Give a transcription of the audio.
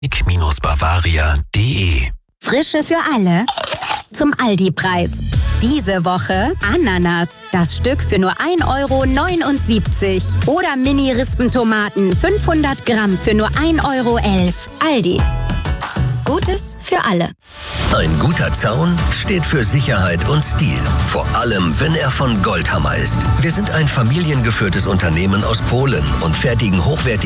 bavaria.de. Frische für alle zum Aldi-Preis. Diese Woche Ananas, das Stück für nur 1,79 € oder Mini-Rispentomaten 500 Gramm für nur 1,11 € Aldi. Gutes für alle. Ein guter Zaun steht für Sicherheit und Stil. Vor allem, wenn er von Goldhammer ist. Wir sind ein familiengeführtes Unternehmen aus Polen und fertigen hochwertige